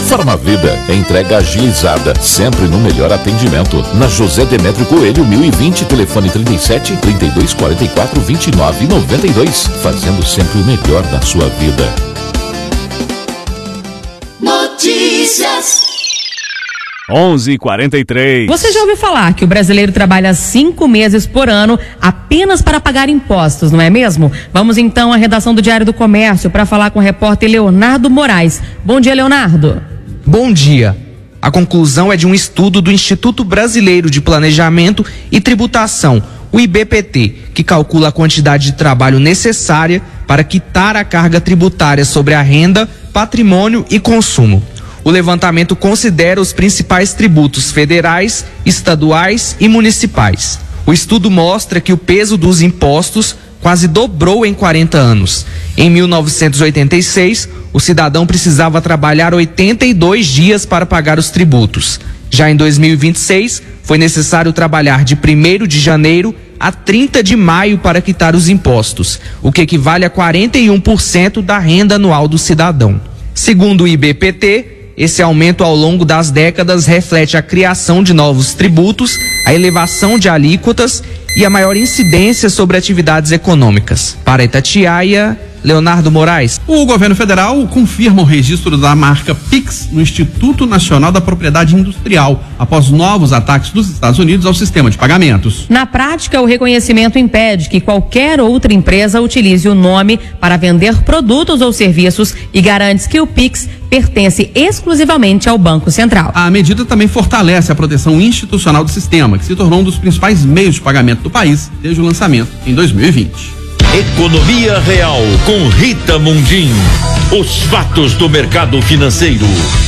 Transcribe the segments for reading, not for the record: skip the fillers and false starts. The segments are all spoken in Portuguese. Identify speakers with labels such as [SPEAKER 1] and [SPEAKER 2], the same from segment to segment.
[SPEAKER 1] Farmavida, entrega agilizada, sempre no melhor atendimento. Na José Demétrio Coelho, 1020, telefone 37 32 44 29 92. Fazendo sempre o melhor da sua vida.
[SPEAKER 2] Notícias
[SPEAKER 3] 11h43.
[SPEAKER 4] Você já ouviu falar que o brasileiro trabalha 5 meses por ano apenas para pagar impostos, não é mesmo? Vamos então à redação do Diário do Comércio para falar com o repórter Leonardo Moraes. Bom dia, Leonardo.
[SPEAKER 5] Bom dia. A conclusão é de um estudo do Instituto Brasileiro de Planejamento e Tributação, o IBPT, que calcula a quantidade de trabalho necessária para quitar a carga tributária sobre a renda, patrimônio e consumo. O levantamento considera os principais tributos federais, estaduais e municipais. O estudo mostra que o peso dos impostos quase dobrou em 40 anos. Em 1986, o cidadão precisava trabalhar 82 dias para pagar os tributos. Já em 2026, foi necessário trabalhar de 1º de janeiro a 30 de maio para quitar os impostos, o que equivale a 41% da renda anual do cidadão. Segundo o IBPT, esse aumento ao longo das décadas reflete a criação de novos tributos, a elevação de alíquotas e a maior incidência sobre atividades econômicas. Para Itatiaia, Leonardo Moraes.
[SPEAKER 6] O governo federal confirma o registro da marca Pix no Instituto Nacional da Propriedade Industrial, após novos ataques dos Estados Unidos ao sistema de pagamentos.
[SPEAKER 4] Na prática, o reconhecimento impede que qualquer outra empresa utilize o nome para vender produtos ou serviços e garante que o Pix pertence exclusivamente ao Banco Central.
[SPEAKER 6] A medida também fortalece a proteção institucional do sistema, que se tornou um dos principais meios de pagamento do país desde o lançamento em 2020.
[SPEAKER 7] Economia Real com Rita Mundim. Os fatos do mercado financeiro.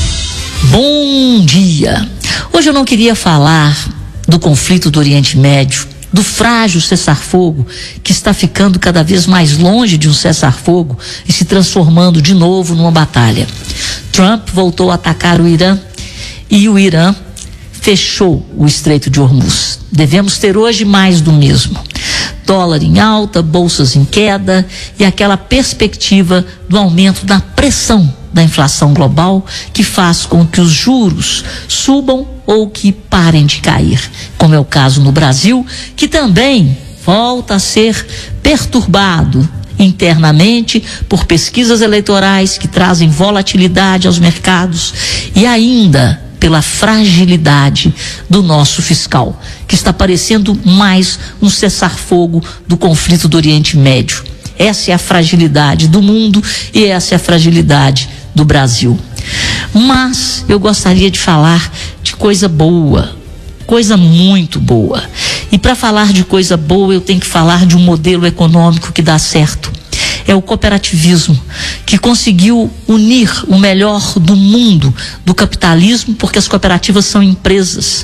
[SPEAKER 8] Bom dia. Hoje eu não queria falar do conflito do Oriente Médio, do frágil cessar-fogo que está ficando cada vez mais longe de um cessar-fogo e se transformando de novo numa batalha. Trump voltou a atacar o Irã e o Irã fechou o Estreito de Hormuz. Devemos ter hoje mais do mesmo. Dólar em alta, bolsas em queda e aquela perspectiva do aumento da pressão da inflação global que faz com que os juros subam ou que parem de cair, como é o caso no Brasil, que também volta a ser perturbado internamente por pesquisas eleitorais que trazem volatilidade aos mercados e ainda pela fragilidade do nosso fiscal, que está parecendo mais um cessar-fogo do conflito do Oriente Médio. Essa é a fragilidade do mundo e essa é a fragilidade do Brasil. Mas eu gostaria de falar de coisa boa, coisa muito boa. E para falar de coisa boa, eu tenho que falar de um modelo econômico que dá certo. É o cooperativismo, que conseguiu unir o melhor do mundo, do capitalismo, porque as cooperativas são empresas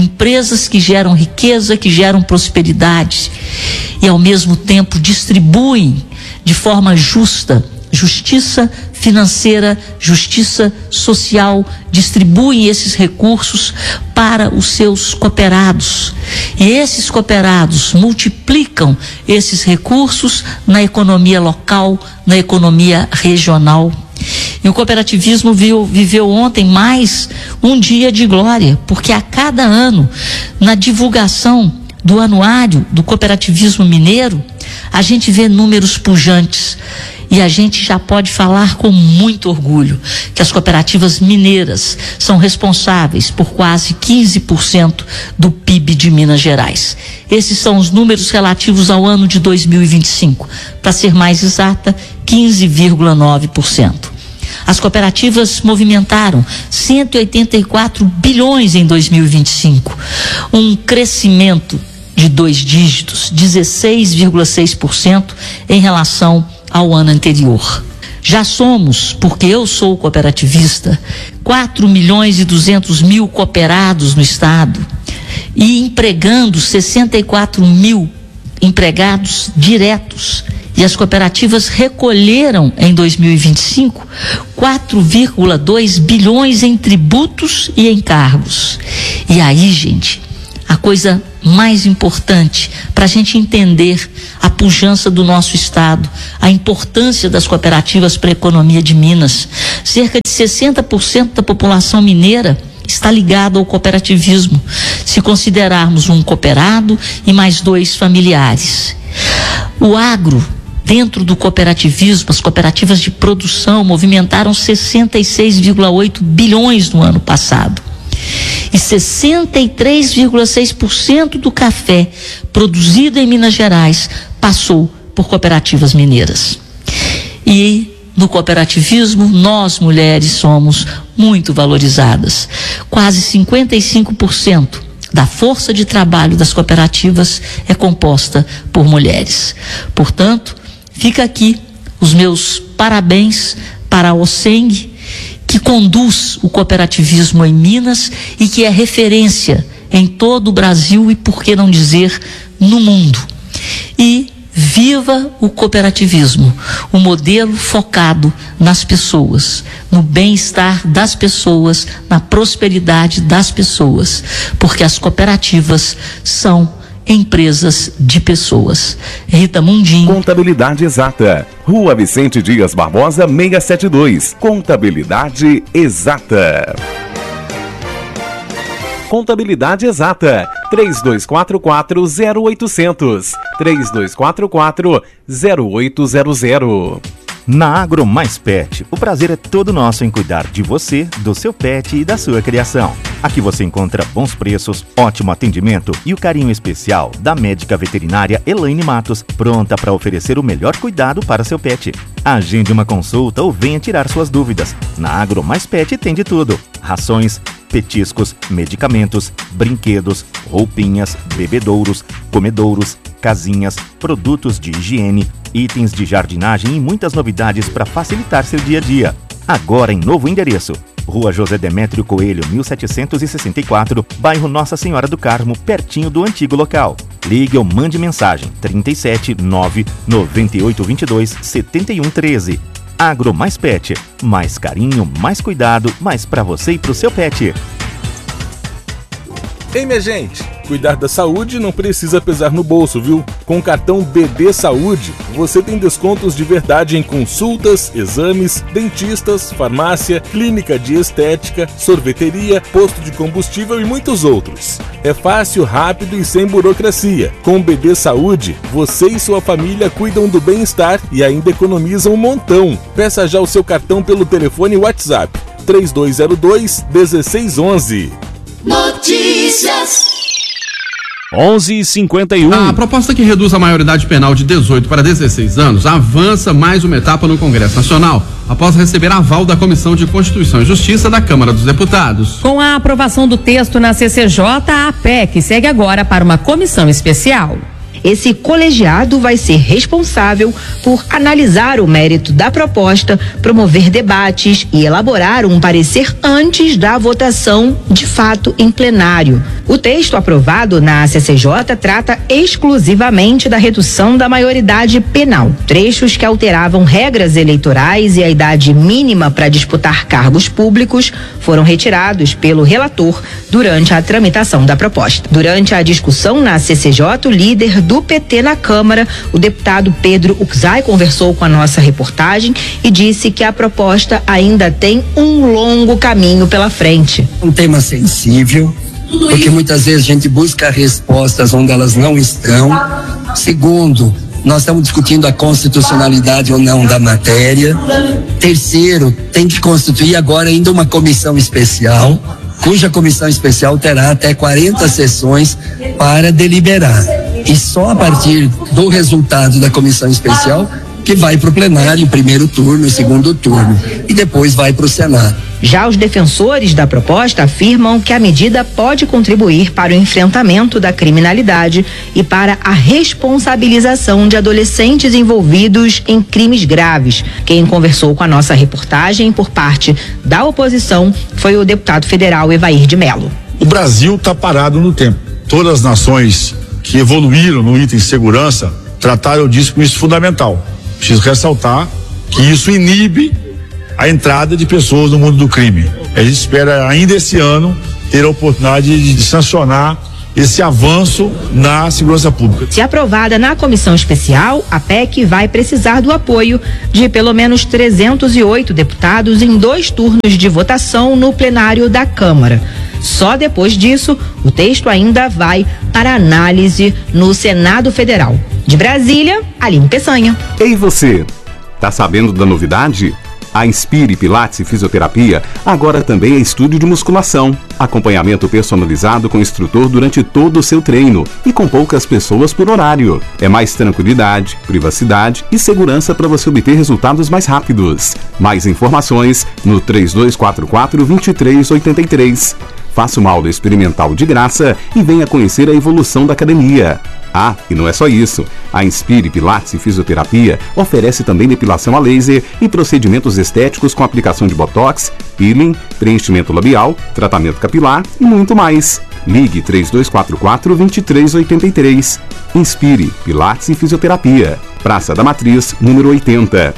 [SPEAKER 8] que geram riqueza, que geram prosperidade e ao mesmo tempo distribuem de forma justa, justiça financeira, justiça social, distribuem esses recursos para os seus cooperados. E esses cooperados multiplicam esses recursos na economia local, na economia regional. E o cooperativismo viveu ontem mais um dia de glória, porque a cada ano, na divulgação do anuário do cooperativismo mineiro, a gente vê números pujantes. E a gente já pode falar com muito orgulho que as cooperativas mineiras são responsáveis por quase 15% do PIB de Minas Gerais. Esses são os números relativos ao ano de 2025. Para ser mais exata, 15,9%. As cooperativas movimentaram 184 bilhões em 2025, um crescimento de 2 dígitos, 16,6% em relação ao ano anterior. Já somos, porque eu sou cooperativista, 4.200.000 cooperados no estado e empregando 64.000 empregados diretos. E as cooperativas recolheram em 2025 4,2 bilhões em tributos e encargos. E aí, gente, a coisa mais importante para a gente entender a pujança do nosso estado, a importância das cooperativas para a economia de Minas. Cerca de 60% da população mineira está ligada ao cooperativismo, se considerarmos um cooperado e mais 2 familiares. O agro, dentro do cooperativismo, as cooperativas de produção movimentaram 66,8 bilhões no ano passado. E 63,6% do café produzido em Minas Gerais passou por cooperativas mineiras. E no cooperativismo, nós mulheres somos muito valorizadas. Quase 55% da força de trabalho das cooperativas é composta por mulheres. Portanto, fica aqui os meus parabéns para a OCENG, que conduz o cooperativismo em Minas e que é referência em todo o Brasil e, por que não dizer, no mundo. E viva o cooperativismo, o modelo focado nas pessoas, no bem-estar das pessoas, na prosperidade das pessoas, porque as cooperativas são empresas de pessoas. Rita Mundim.
[SPEAKER 3] Contabilidade Exata. Rua Vicente Dias Barbosa, 672. Contabilidade Exata. Contabilidade Exata. 3244-0800. 3244-0800.
[SPEAKER 9] Na Agro Mais Pet, o prazer é todo nosso em cuidar de você, do seu pet e da sua criação. Aqui você encontra bons preços, ótimo atendimento e o carinho especial da médica veterinária Elaine Matos, pronta para oferecer o melhor cuidado para seu pet. Agende uma consulta ou venha tirar suas dúvidas. Na Agro Mais Pet tem de tudo: rações, petiscos, medicamentos, brinquedos, roupinhas, bebedouros, comedouros, casinhas, produtos de higiene, itens de jardinagem e muitas novidades para facilitar seu dia a dia. Agora em novo endereço: Rua José Demétrio Coelho, 1764, bairro Nossa Senhora do Carmo, pertinho do antigo local. Ligue ou mande mensagem 37 99822 7113. Agro Mais Pet, mais carinho, mais cuidado, mais para você e para o seu pet.
[SPEAKER 10] Ei, minha gente, cuidar da saúde não precisa pesar no bolso, viu? Com o cartão BD Saúde, você tem descontos de verdade em consultas, exames, dentistas, farmácia, clínica de estética, sorveteria, posto de combustível e muitos outros. É fácil, rápido e sem burocracia. Com o BD Saúde, você e sua família cuidam do bem-estar e ainda economizam um montão. Peça já o seu cartão pelo telefone WhatsApp 3202-1611.
[SPEAKER 2] Notícias.
[SPEAKER 6] 11h51. A proposta que reduz a maioridade penal de 18 para 16 anos avança mais uma etapa no Congresso Nacional, após receber aval da Comissão de Constituição e Justiça da Câmara dos Deputados.
[SPEAKER 4] Com a aprovação do texto na CCJ, a PEC segue agora para uma comissão especial.
[SPEAKER 11] Esse colegiado vai ser responsável por analisar o mérito da proposta, promover debates e elaborar um parecer antes da votação de fato em plenário. O texto aprovado na CCJ trata exclusivamente da redução da maioridade penal. Trechos que alteravam regras eleitorais e a idade mínima para disputar cargos públicos foram retirados pelo relator durante a tramitação da proposta. Durante a discussão na CCJ, o líder do PT na Câmara, o deputado Pedro Uczai, conversou com a nossa reportagem e disse que a proposta ainda tem um longo caminho pela frente.
[SPEAKER 12] Um tema sensível, porque muitas vezes a gente busca respostas onde elas não estão. Segundo, nós estamos discutindo a constitucionalidade ou não da matéria. Terceiro, tem que constituir agora ainda uma comissão especial, cuja comissão especial terá até 40 sessões para deliberar. E só a partir do resultado da comissão especial que vai para o plenário, primeiro turno, segundo turno, e depois vai para o Senado.
[SPEAKER 11] Já os defensores da proposta afirmam que a medida pode contribuir para o enfrentamento da criminalidade e para a responsabilização de adolescentes envolvidos em crimes graves. Quem conversou com a nossa reportagem por parte da oposição foi o deputado federal Evair de Mello.
[SPEAKER 13] O Brasil está parado no tempo. Todas as nações que evoluíram no item segurança trataram disso como isso fundamental. Preciso ressaltar que isso inibe a entrada de pessoas no mundo do crime. A gente espera ainda esse ano ter a oportunidade de sancionar esse avanço na segurança pública.
[SPEAKER 11] Se aprovada na comissão especial, a PEC vai precisar do apoio de pelo menos 308 deputados em 2 turnos de votação no plenário da Câmara. Só depois disso, o texto ainda vai para análise no Senado Federal. De Brasília, Aline Peçanha.
[SPEAKER 3] Ei você, tá sabendo da novidade? A Inspire Pilates e Fisioterapia agora também é estúdio de musculação. Acompanhamento personalizado com instrutor durante todo o seu treino e com poucas pessoas por horário. É mais tranquilidade, privacidade e segurança para você obter resultados mais rápidos. Mais informações no 3244-2383. Faça uma aula experimental de graça e venha conhecer a evolução da academia. Ah, e não é só isso. A Inspire Pilates e Fisioterapia oferece também depilação a laser e procedimentos estéticos com aplicação de botox, peeling, preenchimento labial, tratamento capilar e muito mais. Ligue 3244-2383. Inspire Pilates e Fisioterapia. Praça da Matriz, número 80,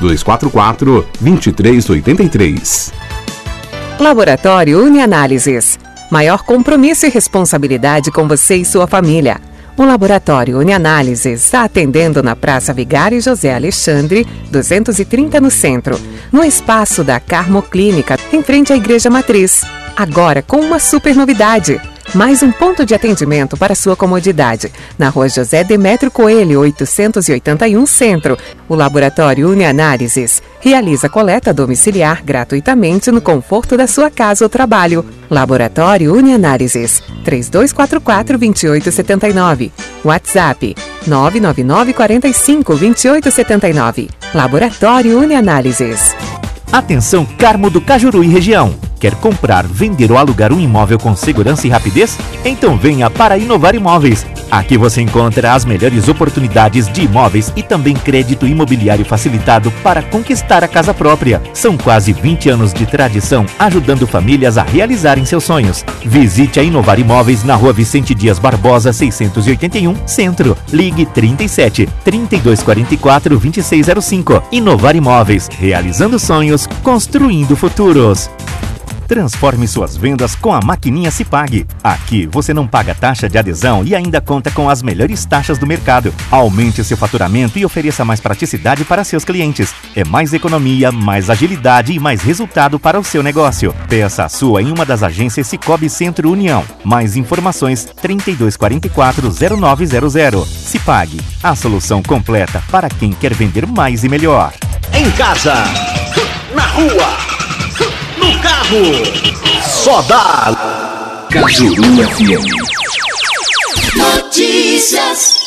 [SPEAKER 3] 3244-2383.
[SPEAKER 14] Laboratório UniAnálises. Maior compromisso e responsabilidade com você e sua família. O Laboratório UniAnálises está atendendo na Praça Vigário José Alexandre, 230 no centro, no espaço da Carmoclínica, em frente à Igreja Matriz. Agora com uma super novidade. Mais um ponto de atendimento para sua comodidade. Na Rua José Demétrio Coelho, 881 Centro. O Laboratório UniAnálises realiza coleta domiciliar gratuitamente no conforto da sua casa ou trabalho. Laboratório UniAnálises, 3244-2879. WhatsApp, 999-45-2879. Laboratório UniAnálises.
[SPEAKER 9] Atenção, Carmo do Cajuru e região. Quer comprar, vender ou alugar um imóvel com segurança e rapidez? Então venha para a Inovar Imóveis. Aqui você encontra as melhores oportunidades de imóveis e também crédito imobiliário facilitado para conquistar a casa própria. São quase 20 anos de tradição ajudando famílias a realizarem seus sonhos. Visite a Inovar Imóveis na Rua Vicente Dias Barbosa, 681, Centro. Ligue 37 3244 2605. Inovar Imóveis, realizando sonhos, construindo futuros. Transforme suas vendas com a maquininha Cipag. Aqui você não paga taxa de adesão e ainda conta com as melhores taxas do mercado. Aumente seu faturamento e ofereça mais praticidade para seus clientes. É mais economia, mais agilidade e mais resultado para o seu negócio. Peça a sua em uma das agências Cicobi Centro União. Mais informações 3244-0900. Cipag, a solução completa para quem quer vender mais e melhor.
[SPEAKER 7] Em casa, na rua, no carro, só dá Cajuru FM.
[SPEAKER 2] Notícias.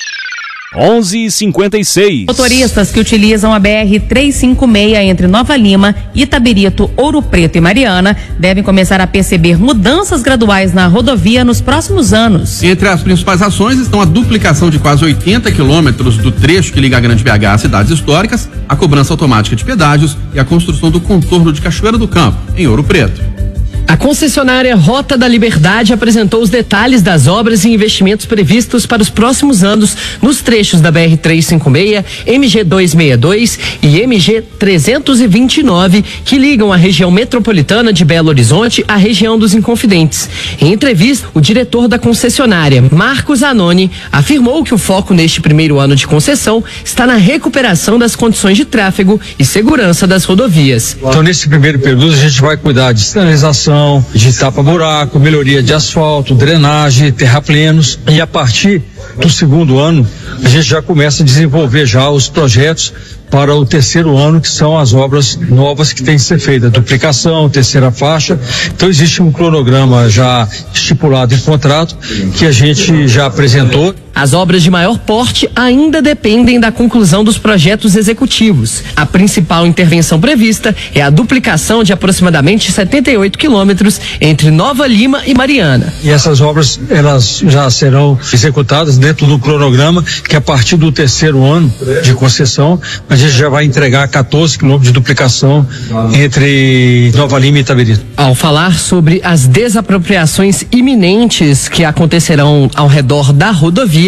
[SPEAKER 4] 11h56. Motoristas que utilizam a BR-356 entre Nova Lima, Itabirito, Ouro Preto e Mariana devem começar a perceber mudanças graduais na rodovia nos próximos anos.
[SPEAKER 6] Entre as principais ações estão a duplicação de quase 80 quilômetros do trecho que liga a Grande BH às cidades históricas, a cobrança automática de pedágios e a construção do contorno de Cachoeira do Campo, em Ouro Preto.
[SPEAKER 15] A concessionária Rota da Liberdade apresentou os detalhes das obras e investimentos previstos para os próximos anos nos trechos da BR-356, MG-262 e MG-329, que ligam a região metropolitana de Belo Horizonte à região dos Inconfidentes. Em entrevista, o diretor da concessionária, Marcos Zanoni, afirmou que o foco neste primeiro ano de concessão está na recuperação das condições de tráfego e segurança das rodovias.
[SPEAKER 16] Então, nesse primeiro período, a gente vai cuidar de sinalização, de tapa-buraco, melhoria de asfalto, drenagem, terraplenos, e a partir do segundo ano a gente já começa a desenvolver já os projetos para o terceiro ano, que são as obras novas que têm que ser feitas, duplicação, terceira faixa. Então existe um cronograma já estipulado em contrato que a gente já apresentou.
[SPEAKER 15] As obras de maior porte ainda dependem da conclusão dos projetos executivos. A principal intervenção prevista é a duplicação de aproximadamente 78 quilômetros entre Nova Lima e Mariana.
[SPEAKER 16] E essas obras, elas já serão executadas dentro do cronograma, que a partir do terceiro ano de concessão, a gente já vai entregar 14 quilômetros de duplicação entre Nova Lima e Itabirito.
[SPEAKER 15] Ao falar sobre as desapropriações iminentes que acontecerão ao redor da rodovia,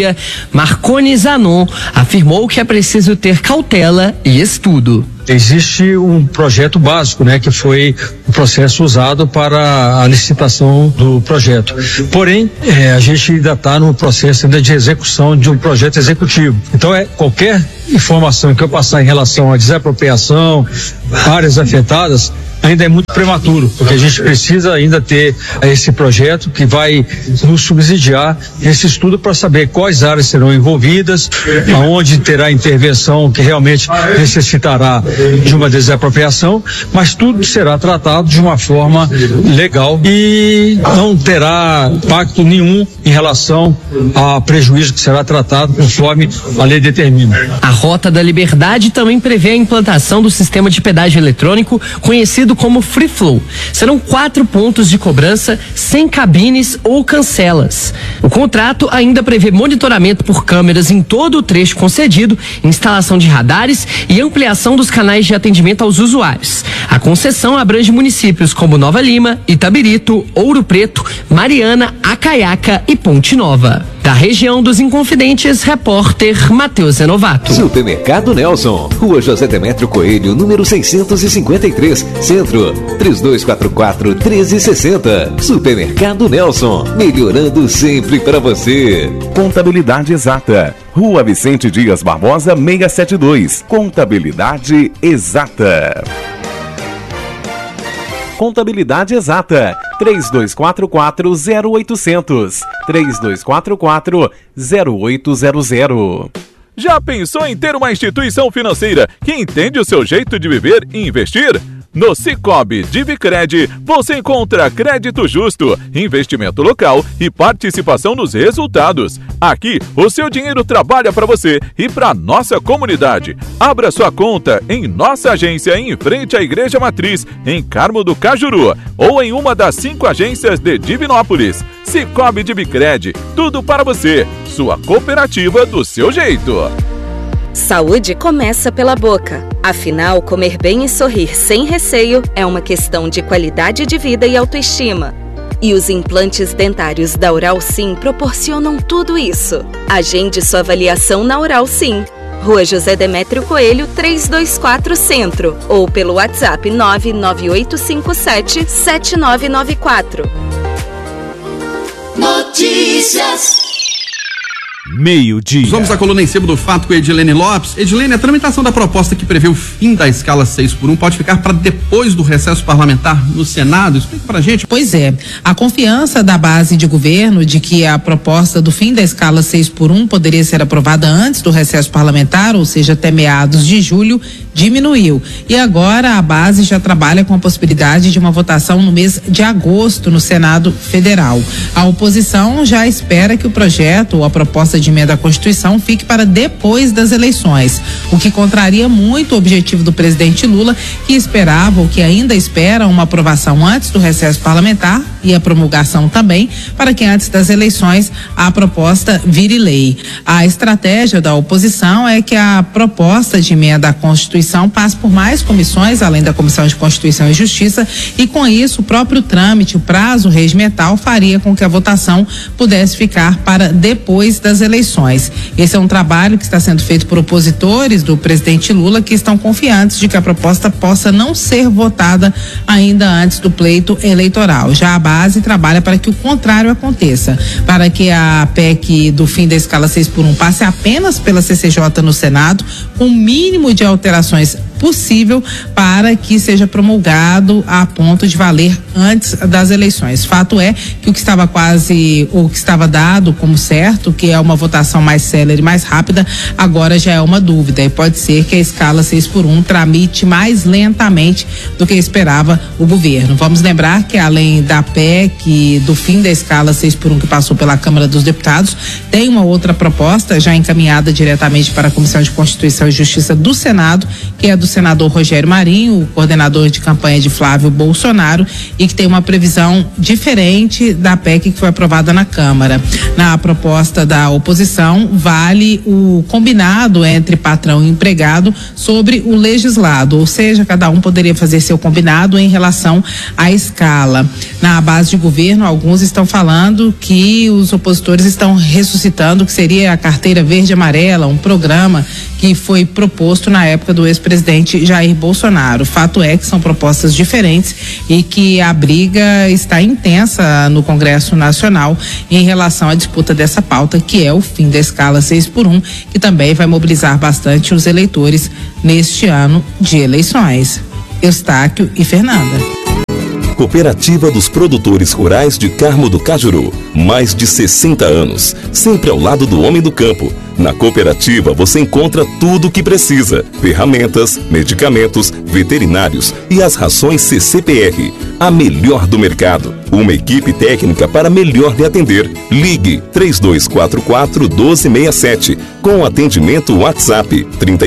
[SPEAKER 15] Economia, Marconi Zanon, afirmou que é preciso ter cautela e estudo.
[SPEAKER 16] Existe um projeto básico, né, que foi o processo usado para a licitação do projeto. Porém, a gente ainda está no processo ainda de execução de um projeto executivo. Então, qualquer informação que eu passar em relação à desapropriação, áreas afetadas, ainda é muito prematuro, porque a gente precisa ainda ter esse projeto que vai nos subsidiar esse estudo para saber quais áreas serão envolvidas, aonde terá intervenção que realmente necessitará de uma desapropriação, mas tudo será tratado de uma forma legal e não terá impacto nenhum em relação a prejuízo que será tratado conforme a lei determina.
[SPEAKER 15] A Rota da Liberdade também prevê a implantação do sistema de pedágio eletrônico conhecido como Free Flow. Serão 4 pontos de cobrança sem cabines ou cancelas. O contrato ainda prevê monitoramento por câmeras em todo o trecho concedido, instalação de radares e ampliação dos canais de atendimento aos usuários. A concessão abrange municípios como Nova Lima, Itabirito, Ouro Preto, Mariana, Acaiaca e Ponte Nova. Da região dos Inconfidentes, repórter Matheus Zenovato.
[SPEAKER 17] Supermercado Nelson, Rua José Demétrio Coelho, número 653, Centro, 3244-1360. Supermercado Nelson, melhorando sempre para você.
[SPEAKER 3] Contabilidade Exata, Rua Vicente Dias Barbosa 672. Contabilidade Exata. Contabilidade Exata, 3244-0800, 3244-0800.
[SPEAKER 18] Já pensou em ter uma instituição financeira que entende o seu jeito de viver e investir? No Sicoob Divicred, você encontra crédito justo, investimento local e participação nos resultados. Aqui, o seu dinheiro trabalha para você e para nossa comunidade. Abra sua conta em nossa agência em frente à Igreja Matriz, em Carmo do Cajuru, ou em uma das 5 agências de Divinópolis. Sicoob Divicred, tudo para você. Sua cooperativa do seu jeito.
[SPEAKER 19] Saúde começa pela boca. Afinal, comer bem e sorrir sem receio é uma questão de qualidade de vida e autoestima. E os implantes dentários da Oral Sim proporcionam tudo isso. Agende sua avaliação na Oral Sim. Rua José Demétrio Coelho, 324 Centro. Ou pelo WhatsApp 99857-7994.
[SPEAKER 2] Notícias.
[SPEAKER 6] Meio-dia. Vamos à coluna em cima do fato com a Edilene Lopes. Edilene, a tramitação da proposta que prevê o fim da escala 6x1 pode ficar para depois do recesso parlamentar no Senado? Explica pra gente.
[SPEAKER 20] Pois é, a confiança da base de governo de que a proposta do fim da escala 6x1 poderia ser aprovada antes do recesso parlamentar, ou seja, até meados de julho, diminuiu. E agora a base já trabalha com a possibilidade de uma votação no mês de agosto no Senado Federal. A oposição já espera que o projeto ou a proposta de emenda à Constituição fique para depois das eleições, o que contraria muito o objetivo do presidente Lula, que esperava ou que ainda espera uma aprovação antes do recesso parlamentar e a promulgação também, para que antes das eleições a proposta vire lei. A estratégia da oposição é que a proposta de emenda à Constituição passe por mais comissões, além da Comissão de Constituição e Justiça, e com isso o próprio trâmite, o prazo regimental faria com que a votação pudesse ficar para depois das eleições. Esse é um trabalho que está sendo feito por opositores do presidente Lula, que estão confiantes de que a proposta possa não ser votada ainda antes do pleito eleitoral. Já a base trabalha para que o contrário aconteça, para que a PEC do fim da escala 6x1 passe apenas pela CCJ no Senado, com o mínimo de alterações possível para que seja promulgado a ponto de valer antes das eleições. Fato é que o que estava dado como certo, que é uma votação mais célere, mais rápida, agora já é uma dúvida, e pode ser que a escala 6x1 tramite mais lentamente do que esperava o governo. Vamos lembrar que além da PEC do fim da escala 6x1 que passou pela Câmara dos Deputados, tem uma outra proposta já encaminhada diretamente para a Comissão de Constituição e Justiça do Senado, que é do senador Rogério Marinho, o coordenador de campanha de Flávio Bolsonaro, e que tem uma previsão diferente da PEC que foi aprovada na Câmara. Na proposta da oposição, vale o combinado entre patrão e empregado sobre o legislado, ou seja, cada um poderia fazer seu combinado em relação à escala. Na base de governo, alguns estão falando que os opositores estão ressuscitando que seria a carteira verde e amarela, um programa que foi proposto na época do ex-presidente Jair Bolsonaro. O fato é que são propostas diferentes e que a briga está intensa no Congresso Nacional em relação à disputa dessa pauta, que é o fim da escala 6x1, que também vai mobilizar bastante os eleitores neste ano de eleições. Eustáquio e Fernanda.
[SPEAKER 21] Cooperativa dos Produtores Rurais de Carmo do Cajuru. Mais de 60 anos, sempre ao lado do homem do campo. Na cooperativa você encontra tudo o que precisa: ferramentas, medicamentos, veterinários e as rações CCPR. A melhor do mercado. Uma equipe técnica para melhor lhe atender. Ligue 3244-1267 com atendimento WhatsApp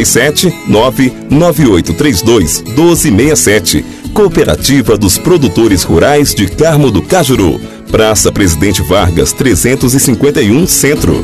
[SPEAKER 21] 37998321267. Cooperativa dos Produtores Rurais de Carmo do Cajuru. Praça Presidente Vargas 351 Centro.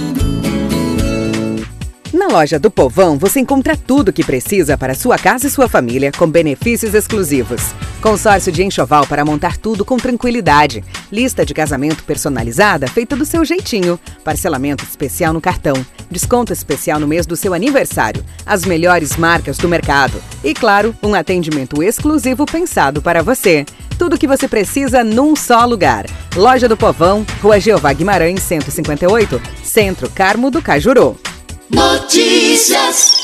[SPEAKER 22] Na loja do Povão você encontra tudo o que precisa para sua casa e sua família com benefícios exclusivos. Consórcio de enxoval para montar tudo com tranquilidade. Lista de casamento personalizada feita do seu jeitinho. Parcelamento especial no cartão. Desconto especial no mês do seu aniversário. As melhores marcas do mercado. E claro, um atendimento exclusivo pensado para você. Tudo o que você precisa num só lugar. Loja do Povão, Rua Jeová Guimarães, 158, Centro, Carmo do Cajuru.
[SPEAKER 2] Notícias.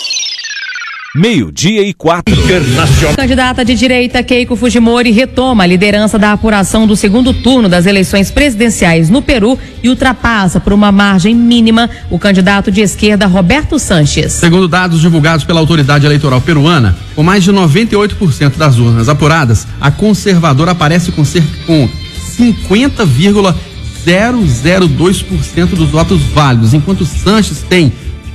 [SPEAKER 1] 12:04.
[SPEAKER 4] A candidata de direita Keiko Fujimori retoma a liderança da apuração do segundo turno das eleições presidenciais no Peru e ultrapassa por uma margem mínima o candidato de esquerda Roberto Sanches.
[SPEAKER 6] Segundo dados divulgados pela autoridade eleitoral peruana, com mais de 98% das urnas apuradas, a conservadora aparece com cerca com 50,002% dos votos válidos, enquanto Sanches tem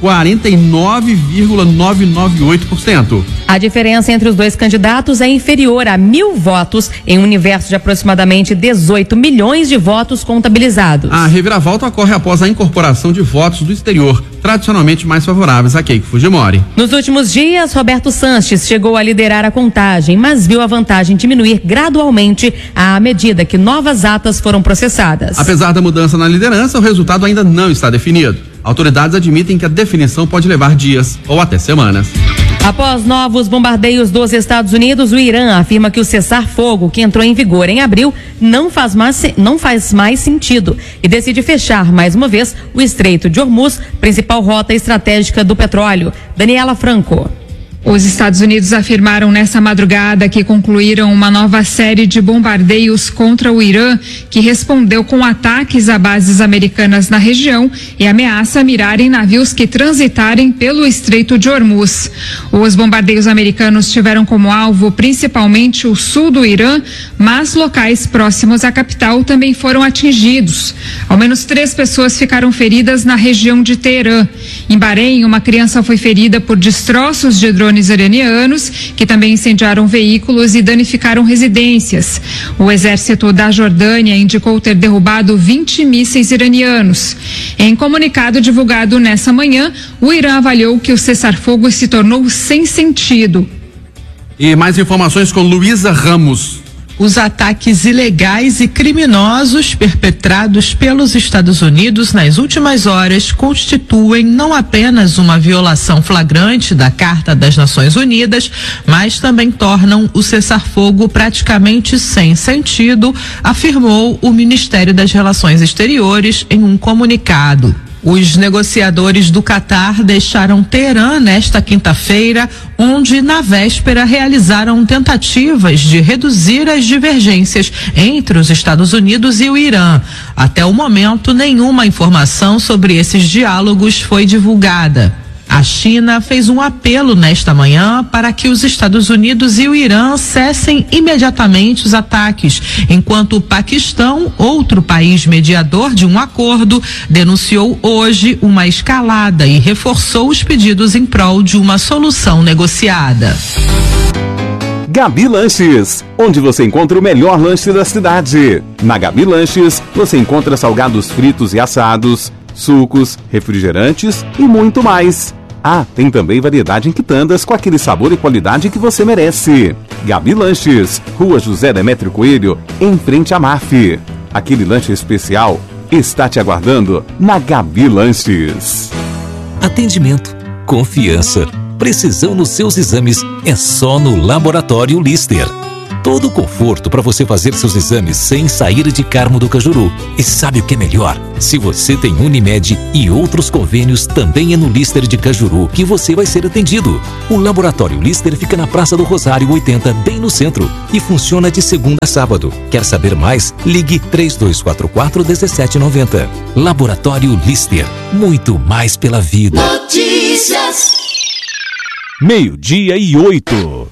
[SPEAKER 6] 49,998%.
[SPEAKER 4] A diferença entre os dois candidatos é inferior a 1.000 votos em um universo de aproximadamente 18 milhões de votos contabilizados.
[SPEAKER 6] A reviravolta ocorre após a incorporação de votos do exterior, tradicionalmente mais favoráveis a Keiko Fujimori.
[SPEAKER 4] Nos últimos dias, Roberto Sanches chegou a liderar a contagem, mas viu a vantagem diminuir gradualmente à medida que novas atas foram processadas.
[SPEAKER 6] Apesar da mudança na liderança, o resultado ainda não está definido. Autoridades admitem que a definição pode levar dias ou até semanas.
[SPEAKER 4] Após novos bombardeios dos Estados Unidos, o Irã afirma que o cessar-fogo, que entrou em vigor em abril, não faz mais sentido e decide fechar mais uma vez o Estreito de Hormuz, principal rota estratégica do petróleo. Daniela Franco.
[SPEAKER 23] Os Estados Unidos afirmaram nessa madrugada que concluíram uma nova série de bombardeios contra o Irã, que respondeu com ataques a bases americanas na região e ameaça mirar em navios que transitarem pelo Estreito de Hormuz. Os bombardeios americanos tiveram como alvo principalmente o sul do Irã, mas locais próximos à capital também foram atingidos. Ao menos 3 pessoas ficaram feridas na região de Teherã. Em Bahrein, uma criança foi ferida por destroços de drones iranianos, que também incendiaram veículos e danificaram residências. O exército da Jordânia indicou ter derrubado 20 mísseis iranianos. Em comunicado divulgado nessa manhã, o Irã avaliou que o cessar-fogo se tornou sem sentido.
[SPEAKER 6] E mais informações com Luísa Ramos.
[SPEAKER 24] Os ataques ilegais e criminosos perpetrados pelos Estados Unidos nas últimas horas constituem não apenas uma violação flagrante da Carta das Nações Unidas, mas também tornam o cessar-fogo praticamente sem sentido, afirmou o Ministério das Relações Exteriores em um comunicado. Os negociadores do Catar deixaram Teherã nesta quinta-feira, onde na véspera realizaram tentativas de reduzir as divergências entre os Estados Unidos e o Irã. Até o momento, nenhuma informação sobre esses diálogos foi divulgada. A China fez um apelo nesta manhã para que os Estados Unidos e o Irã cessem imediatamente os ataques, enquanto o Paquistão, outro país mediador de um acordo, denunciou hoje uma escalada e reforçou os pedidos em prol de uma solução negociada.
[SPEAKER 3] Gabi Lanches, onde você encontra o melhor lanche da cidade. Na Gabi Lanches, você encontra salgados fritos e assados, sucos, refrigerantes e muito mais. Ah, tem também variedade em quitandas com aquele sabor e qualidade que você merece. Gabi Lanches, Rua José Demétrio Coelho, em frente à MAF. Aquele lanche especial está te aguardando na Gabi Lanches.
[SPEAKER 5] Atendimento, confiança, precisão nos seus exames é só no Laboratório Lister. Todo o conforto para você fazer seus exames sem sair de Carmo do Cajuru. E sabe o que é melhor? Se você tem Unimed e outros convênios, também é no Lister de Cajuru que você vai ser atendido. O Laboratório Lister fica na Praça do Rosário 80, bem no centro, e funciona de segunda a sábado. Quer saber mais? Ligue 3244-1790. Laboratório Lister, muito mais pela vida.
[SPEAKER 2] Notícias.
[SPEAKER 18] 12:08.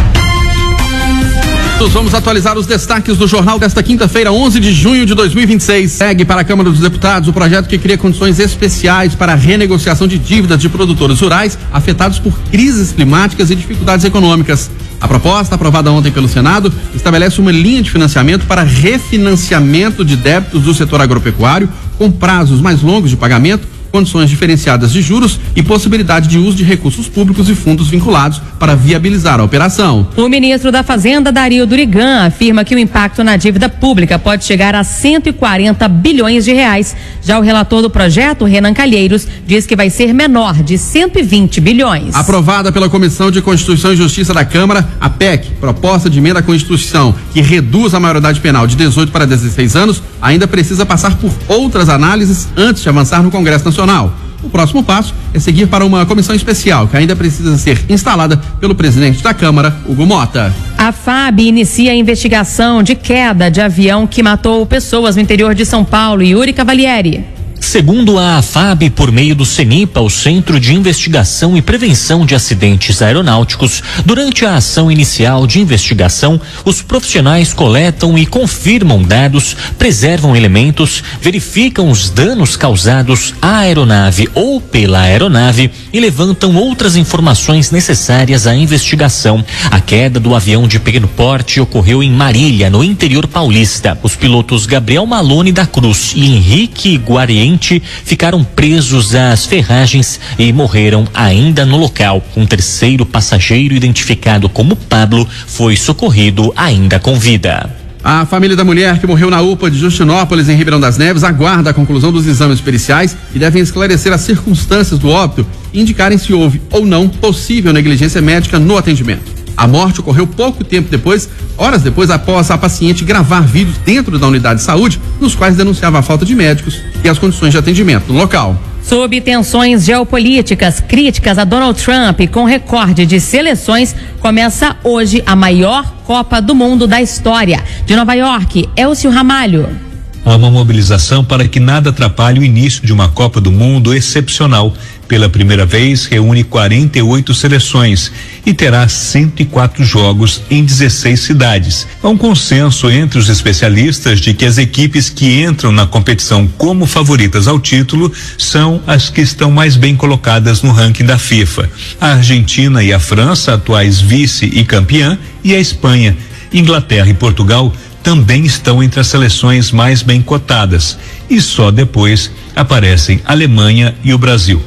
[SPEAKER 18] Vamos atualizar os destaques do jornal desta quinta-feira, 11 de junho de 2026. Segue para a Câmara dos Deputados o projeto que cria condições especiais para a renegociação de dívidas de produtores rurais afetados por crises climáticas e dificuldades econômicas. A proposta, aprovada ontem pelo Senado, estabelece uma linha de financiamento para refinanciamento de débitos do setor agropecuário, com prazos mais longos de pagamento, condições diferenciadas de juros e possibilidade de uso de recursos públicos e fundos vinculados para viabilizar a operação.
[SPEAKER 4] O ministro da Fazenda, Dario Durigan, afirma que o impacto na dívida pública pode chegar a 140 bilhões de reais. Já o relator do projeto, Renan Calheiros, diz que vai ser menor, de 120 bilhões.
[SPEAKER 18] Aprovada pela Comissão de Constituição e Justiça da Câmara, a PEC, proposta de emenda à Constituição, que reduz a maioridade penal de 18 para 16 anos, ainda precisa passar por outras análises antes de avançar no Congresso Nacional. O próximo passo é seguir para uma comissão especial que ainda precisa ser instalada pelo presidente da Câmara, Hugo Mota.
[SPEAKER 4] A FAB inicia a investigação de queda de avião que matou pessoas no interior de São Paulo. Yuri Cavalieri.
[SPEAKER 8] Segundo a AFAB, por meio do CENIPA, o Centro de Investigação e Prevenção de Acidentes Aeronáuticos, durante a ação inicial de investigação, os profissionais coletam e confirmam dados, preservam elementos, verificam os danos causados à aeronave ou pela aeronave e levantam outras informações necessárias à investigação. A queda do avião de pequeno porte ocorreu em Marília, no interior paulista. Os pilotos Gabriel Malone da Cruz e Henrique Guariente ficaram presos às ferragens e morreram ainda no local. Um terceiro passageiro, identificado como Pablo, foi socorrido ainda com vida.
[SPEAKER 18] A família da mulher que morreu na UPA de Justinópolis, em Ribeirão das Neves, aguarda a conclusão dos exames periciais que devem esclarecer as circunstâncias do óbito e indicarem se houve ou não possível negligência médica no atendimento. A morte ocorreu pouco tempo depois, horas depois, após a paciente gravar vídeos dentro da unidade de saúde, nos quais denunciava a falta de médicos e as condições de atendimento no local.
[SPEAKER 4] Sob tensões geopolíticas, críticas a Donald Trump com recorde de seleções, começa hoje a maior Copa do Mundo da história. De Nova York, Elcio Ramalho.
[SPEAKER 10] Há uma mobilização para que nada atrapalhe o início de uma Copa do Mundo excepcional. Pela primeira vez, reúne 48 seleções e terá 104 jogos em 16 cidades. Há um consenso entre os especialistas de que as equipes que entram na competição como favoritas ao título são as que estão mais bem colocadas no ranking da FIFA. A Argentina e a França, atuais vice e campeã, e a Espanha, Inglaterra e Portugal também estão entre as seleções mais bem cotadas. E só depois aparecem a Alemanha e o Brasil.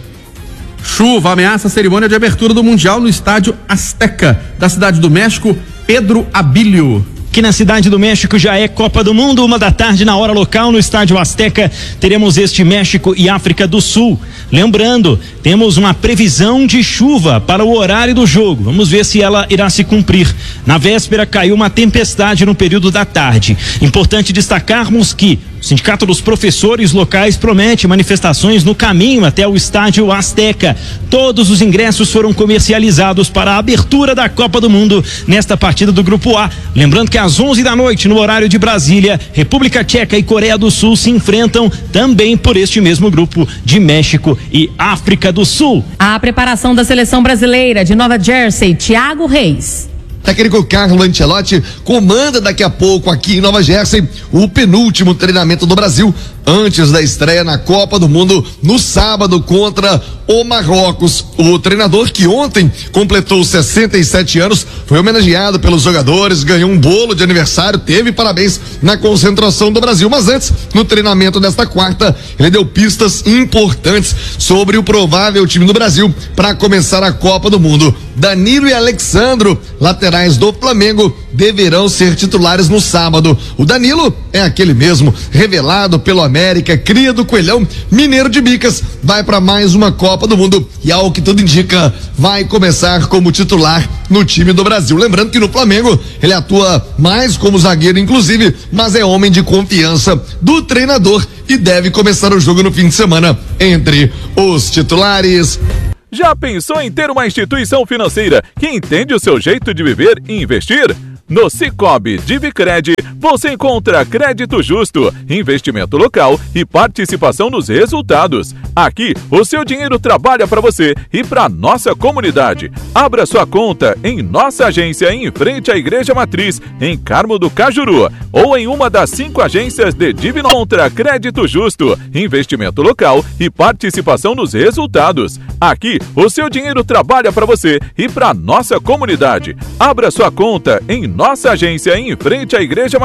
[SPEAKER 18] Chuva ameaça a cerimônia de abertura do Mundial no estádio Azteca, da cidade do México, Pedro Abílio.
[SPEAKER 12] Que na cidade do México já é Copa do Mundo, 1h na hora local no estádio Azteca, teremos este México e África do Sul. Lembrando, temos uma previsão de chuva para o horário do jogo. Vamos ver se ela irá se cumprir. Na véspera caiu uma tempestade no período da tarde. Importante destacarmos que O Sindicato dos Professores Locais promete manifestações no caminho até o Estádio Azteca. Todos os ingressos foram comercializados para a abertura da Copa do Mundo nesta partida do Grupo A. Lembrando que às 11 da noite, no horário de Brasília, República Tcheca e Coreia do Sul se enfrentam também por este mesmo grupo de México e África do Sul.
[SPEAKER 4] A preparação da seleção brasileira de Nova Jersey, Thiago Reis.
[SPEAKER 9] Técnico Carlo Ancelotti comanda daqui a pouco aqui em Nova Jersey o penúltimo treinamento do Brasil antes da estreia na Copa do Mundo no sábado contra o Marrocos. O treinador, que ontem completou 67 anos, foi homenageado pelos jogadores, ganhou um bolo de aniversário, teve parabéns na concentração do Brasil. Mas antes, no treinamento desta quarta, ele deu pistas importantes sobre o provável time do Brasil para começar a Copa do Mundo. Danilo e Alexandro, laterais do Flamengo, deverão ser titulares no sábado. O Danilo é aquele mesmo, revelado pelo América, cria do Coelhão, mineiro de Bicas, vai para mais uma Copa do Mundo e, ao que tudo indica, vai começar como titular no time do Brasil. Lembrando que no Flamengo ele atua mais como zagueiro, inclusive, mas é homem de confiança do treinador e deve começar o jogo no fim de semana entre os titulares.
[SPEAKER 18] Já pensou em ter uma instituição financeira que entende o seu jeito de viver e investir? No Cicobi Divicred, você encontra crédito justo, investimento local e participação nos resultados. Aqui, o seu dinheiro trabalha para você e para nossa comunidade. Abra sua conta em nossa agência em frente à Igreja Matriz, em Carmo do Cajuru, ou em uma das 5 agências de Divino. Contra crédito justo, investimento local e participação nos resultados. Aqui, o seu dinheiro trabalha para você e para nossa comunidade. Abra sua conta em nossa agência em frente à Igreja Matriz.